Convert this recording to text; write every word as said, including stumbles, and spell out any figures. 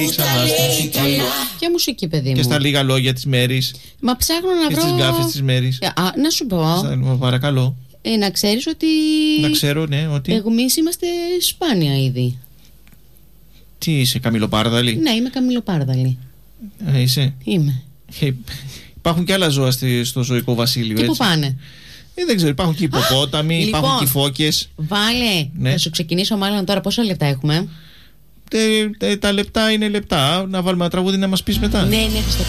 Ξανά στη μουσική. Και μουσική, παιδί μου. Και στα λίγα λόγια της Μέρης. Μα ψάχνω να και βρω. στις γκάφες της Μέρης. Α, να σου πω. Στα, παρακαλώ. Ε, να ξέρεις ότι. Να ξέρω, ναι, ότι. Εμείς είμαστε σπάνια ήδη. Τι είσαι, καμιλοπάρδαλη? Ναι, είμαι καμιλοπάρδαλη. Α, είσαι. Είμαι. Ε, υπάρχουν και άλλα ζώα στη, στο ζωικό βασίλειο. Και έτσι. πού πάνε? Ε, δεν ξέρω, υπάρχουν και υποπόταμοι, λοιπόν, υπάρχουν και φώκες. Βάλε, ναι. Θα σου ξεκινήσω μάλλον τώρα. Πόσα λεπτά έχουμε? Ε, ε, τα λεπτά είναι λεπτά. Να βάλουμε ένα τραγούδι να μας πεις μετά. Ναι, ναι,